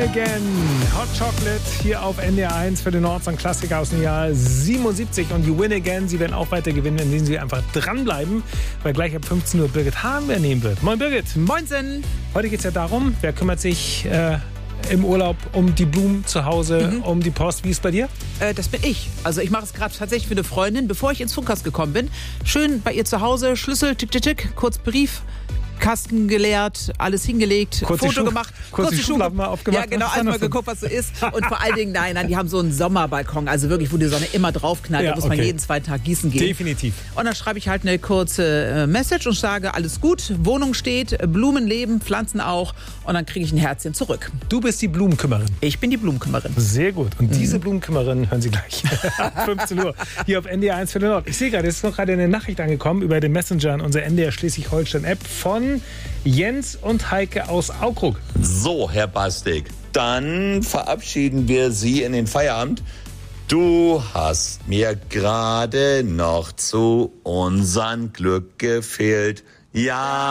Again. Hot Chocolate hier auf NDR 1 für den Nordsong-Klassiker aus dem Jahr 77. Und die Win Again, Sie werden auch weiter gewinnen, indem Sie einfach dranbleiben, weil gleich ab 15 Uhr Birgit Hahnwehr nehmen wird. Moin Birgit. Moinsen. Heute geht es ja darum, wer kümmert sich im Urlaub um die Blumen zu Hause, um die Post. Wie ist es bei dir? Das bin ich. Also ich mache es gerade tatsächlich für eine Freundin, bevor ich ins Funkhaus gekommen bin. Schön bei ihr zu Hause, Schlüssel, tick, tick, tick, kurz Brief. Kasten geleert, alles hingelegt, Foto gemacht, kurz die Schubladen mal aufgemacht. Ja, genau, erstmal geguckt, was so ist. Und vor allen Dingen, nein, die haben so einen Sommerbalkon, also wirklich, wo die Sonne immer draufknallt. Da muss man jeden zweiten Tag gießen gehen. Definitiv. Und dann schreibe ich halt eine kurze Message und sage, alles gut, Wohnung steht, Blumen leben, Pflanzen auch. Und dann kriege ich ein Herzchen zurück. Du bist die Blumenkümmerin. Ich bin die Blumenkümmerin. Sehr gut. Und diese Blumenkümmerin hören Sie gleich. 15 Uhr hier auf NDR 1 für den Nord. Ich sehe gerade, es ist noch gerade eine Nachricht angekommen über den Messenger an unserer NDR Schleswig-Holstein-App von Jens und Heike aus Aukrug. So, Herr Bastik, dann verabschieden wir Sie in den Feierabend. Du hast mir gerade noch zu unserem Glück gefehlt. Ja.